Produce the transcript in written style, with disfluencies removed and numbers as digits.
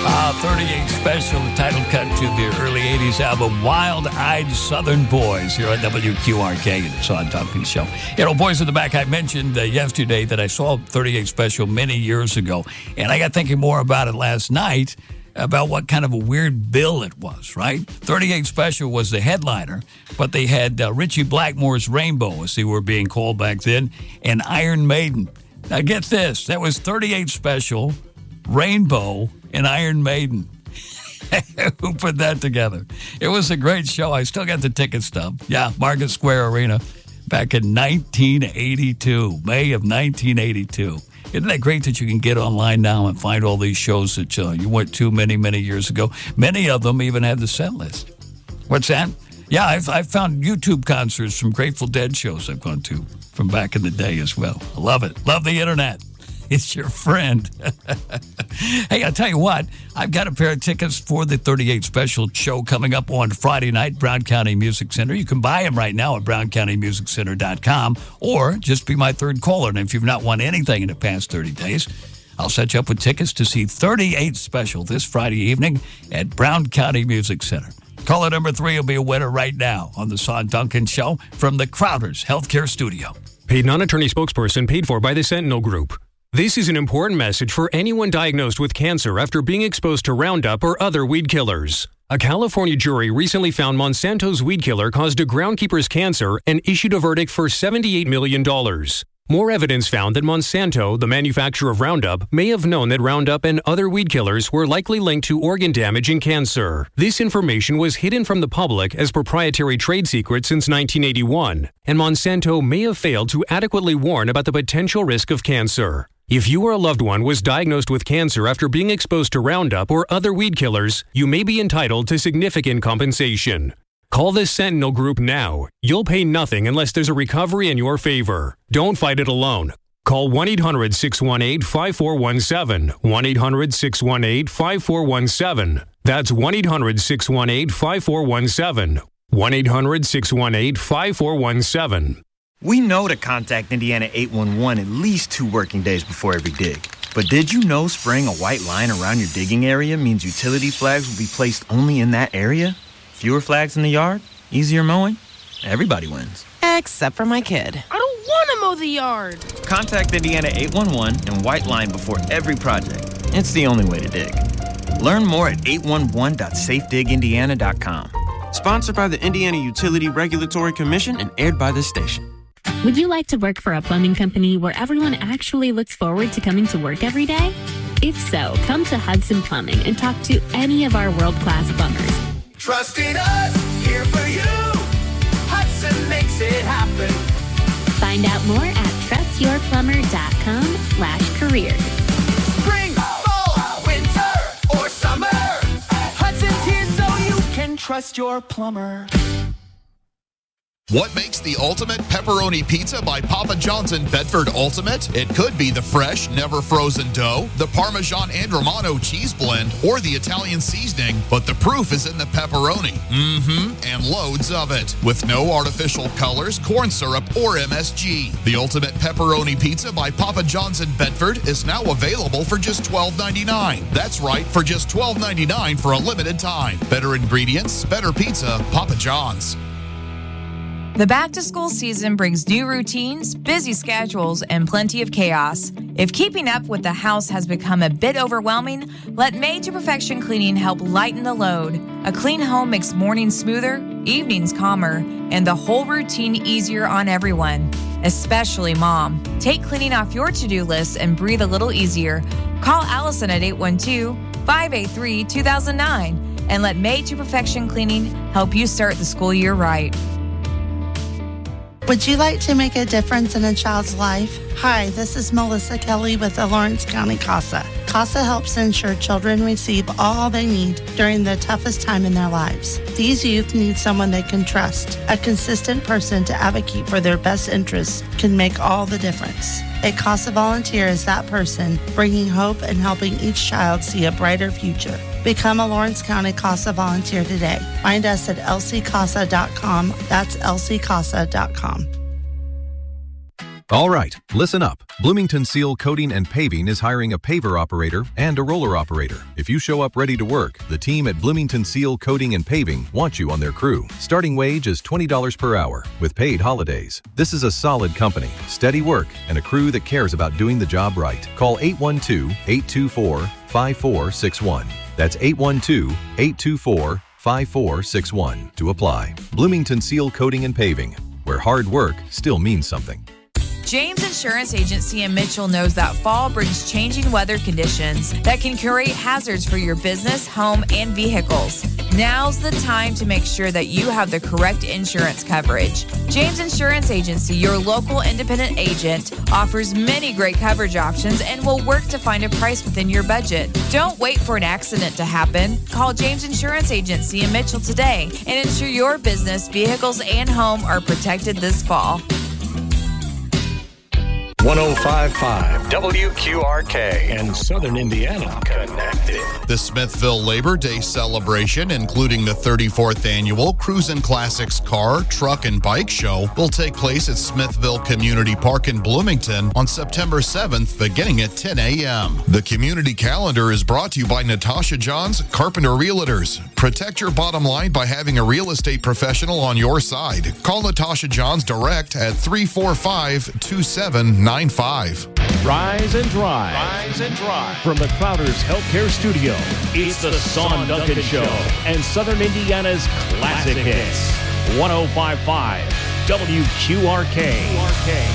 38 special, the title cut to the early 80s album, Wild-Eyed Southern Boys, here on WQRK, the Sean Tompkins Show. You know, Boys in the Back, I mentioned yesterday that I saw 38 special many years ago, and I got thinking more about it last night, about what kind of a weird bill it was, right? 38 Special was the headliner, but they had Richie Blackmore's Rainbow, as they were being called back then, and Iron Maiden. Now get this, that was 38 Special, Rainbow, and Iron Maiden. Who put that together? It was a great show. I still got the ticket stub. Yeah, Market Square Arena back in 1982, May of 1982. Isn't that great that you can get online now and find all these shows that you went to many, many years ago? Many of them even have the set list. What's that? Yeah, I've found YouTube concerts from Grateful Dead shows I've gone to from back in the day as well. I love it. Love the internet. It's your friend. Hey, I'll tell you what. I've got a pair of tickets for the 38 Special show coming up on Friday night, Brown County Music Center. You can buy them right now at browncountymusiccenter.com or just be my third caller. And if you've not won anything in the past 30 days, I'll set you up with tickets to see 38 Special this Friday evening at Brown County Music Center. Caller number 3 will be a winner right now on the Sean Duncan Show from the Crowders Healthcare Studio. Paid non-attorney spokesperson paid for by the Sentinel Group. This is an important message for anyone diagnosed with cancer after being exposed to Roundup or other weed killers. A California jury recently found Monsanto's weed killer caused a groundkeeper's cancer and issued a verdict for $78 million. More evidence found that Monsanto, the manufacturer of Roundup, may have known that Roundup and other weed killers were likely linked to organ damage and cancer. This information was hidden from the public as proprietary trade secret since 1981, and Monsanto may have failed to adequately warn about the potential risk of cancer. If you or a loved one was diagnosed with cancer after being exposed to Roundup or other weed killers, you may be entitled to significant compensation. Call the Sentinel Group now. You'll pay nothing unless there's a recovery in your favor. Don't fight it alone. Call 1-800-618-5417. 1-800-618-5417. That's 1-800-618-5417. 1-800-618-5417. We know to contact Indiana 811 at least 2 working days before every dig. But did you know spraying a white line around your digging area means utility flags will be placed only in that area? Fewer flags in the yard? Easier mowing? Everybody wins. Except for my kid. I don't want to mow the yard. Contact Indiana 811 and white line before every project. It's the only way to dig. Learn more at 811.safedigindiana.com. Sponsored by the Indiana Utility Regulatory Commission and aired by this station. Would you like to work for a plumbing company where everyone actually looks forward to coming to work every day? If so, come to Hudson Plumbing and talk to any of our world-class plumbers. Trust in us, here for you. Hudson makes it happen. Find out more at trustyourplumber.com/careers. Spring, fall, winter, or summer. Hudson's here so you can trust your plumber. What makes the ultimate pepperoni pizza by Papa John's in Bedford ultimate? It could be the fresh, never frozen dough, the Parmesan and Romano cheese blend, or the Italian seasoning, but the proof is in the pepperoni. And loads of it. With no artificial colors, corn syrup, or MSG. The ultimate pepperoni pizza by Papa John's in Bedford is now available for just $12.99. That's right, for just $12.99 for a limited time. Better ingredients, better pizza, Papa John's. The back-to-school season brings new routines, busy schedules, and plenty of chaos. If keeping up with the house has become a bit overwhelming, let Made to Perfection Cleaning help lighten the load. A clean home makes mornings smoother, evenings calmer, and the whole routine easier on everyone, especially Mom. Take cleaning off your to-do list and breathe a little easier. Call Allison at 812-583-2009 and let Made to Perfection Cleaning help you start the school year right. Would you like to make a difference in a child's life? Hi, this is Melissa Kelly with the Lawrence County CASA. CASA helps ensure children receive all they need during the toughest time in their lives. These youth need someone they can trust. A consistent person to advocate for their best interests can make all the difference. A CASA volunteer is that person, bringing hope and helping each child see a brighter future. Become a Lawrence County CASA volunteer today. Find us at lccasa.com. That's lccasa.com. All right, listen up. Bloomington Seal Coating and Paving is hiring a paver operator and a roller operator. If you show up ready to work, the team at Bloomington Seal Coating and Paving wants you on their crew. Starting wage is $20 per hour with paid holidays. This is a solid company, steady work, and a crew that cares about doing the job right. Call 812-824-5461. That's 812-824-5461 to apply. Bloomington Seal Coating and Paving, where hard work still means something. James Insurance Agency in Mitchell knows that fall brings changing weather conditions that can create hazards for your business, home, and vehicles. Now's the time to make sure that you have the correct insurance coverage. James Insurance Agency, your local independent agent, offers many great coverage options and will work to find a price within your budget. Don't wait for an accident to happen. Call James Insurance Agency in Mitchell today and ensure your business, vehicles, and home are protected this fall. 105.5 WQRK and Southern Indiana connected. The Smithville Labor Day celebration, including the 34th annual Cruisin' Classics Car, Truck, and Bike Show, will take place at Smithville Community Park in Bloomington on September 7th, beginning at 10 a.m. The community calendar is brought to you by Natasha Johns, Carpenter Realtors. Protect your bottom line by having a real estate professional on your side. Call Natasha Johns direct at 345-2795. Rise and drive. Rise and drive. From the Crowder's Healthcare Studio, it's the Son Duncan Show and Southern Indiana's classic hits. 105.5 WQRK.